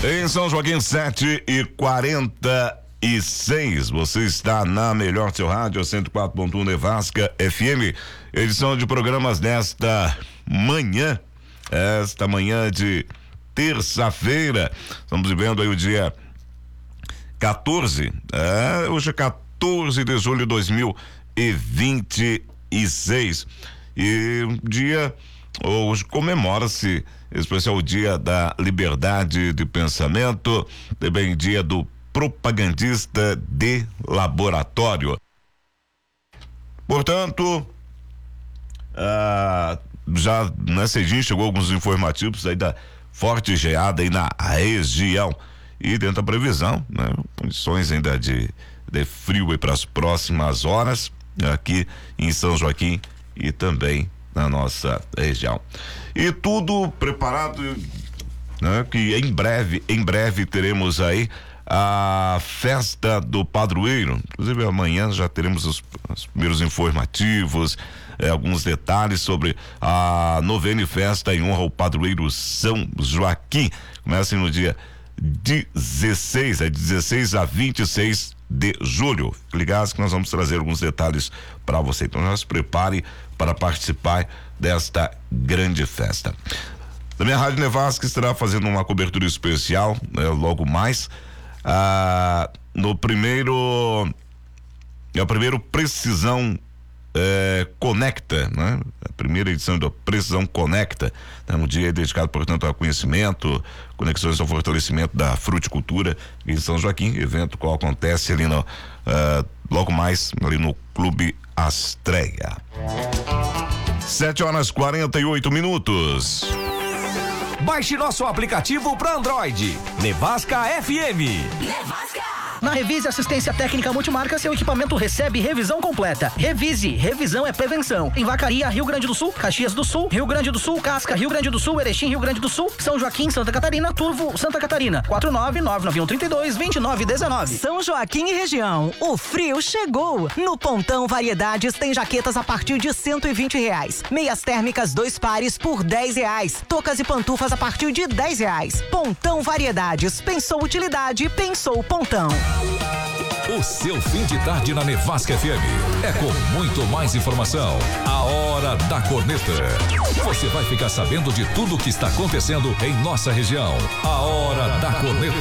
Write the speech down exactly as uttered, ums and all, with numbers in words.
Em São Joaquim, sete e quarenta e seis, você está na melhor seu rádio, cento e quatro ponto um Nevasca F M, edição de programas desta manhã, esta manhã de terça-feira. Estamos vivendo aí o dia quatorze, é, hoje é quatorze de julho de dois mil e vinte e seis, e um dia, hoje comemora-se especial o dia da liberdade de pensamento, também dia do propagandista de laboratório. Portanto, ah, já na cedinha chegou alguns informativos aí da forte geada aí na região, e dentro da previsão, né, condições ainda de, de frio aí para as próximas horas aqui em São Joaquim e também na nossa região. E tudo preparado, né, que em breve, em breve teremos aí a festa do padroeiro. Inclusive amanhã já teremos os, os primeiros informativos, eh, alguns detalhes sobre a novena e festa em honra ao padroeiro São Joaquim. Começa no dia dezesseis, é dezesseis a vinte e seis de julho. Ligados que nós vamos trazer alguns detalhes para você. Então já se prepare para participar desta grande festa. Da minha Rádio Nevasca estará fazendo uma cobertura especial, né, logo mais, ah, no primeiro, é o primeiro Precisão eh, Conecta, né? A primeira edição do Precisão Conecta, né? Um dia dedicado, portanto, ao conhecimento, conexões ao fortalecimento da fruticultura em São Joaquim, evento qual acontece ali no, uh, logo mais ali no Clube Astreia. Sete horas quarenta e oito minutos. Baixe nosso aplicativo para Android. Nevasca F M. Nevasca. Na Revise Assistência Técnica Multimarca, seu equipamento recebe revisão completa. Revise, revisão é prevenção. Em Vacaria, Rio Grande do Sul, Caxias do Sul, Rio Grande do Sul, Casca, Rio Grande do Sul, Erechim, Rio Grande do Sul, São Joaquim, Santa Catarina, Turvo, Santa Catarina. quatro nove nove nove um três dois dois nove um nove. São Joaquim e região, o frio chegou. No Pontão Variedades tem jaquetas a partir de cento e vinte reais. Meias térmicas dois pares por dez reais. Tocas e pantufas a partir de dez reais. Pontão Variedades, pensou utilidade, pensou Pontão. O seu fim de tarde na Nevasca F M é com muito mais informação. A Hora da Corneta. Você vai ficar sabendo de tudo o que está acontecendo em nossa região. A Hora da Corneta.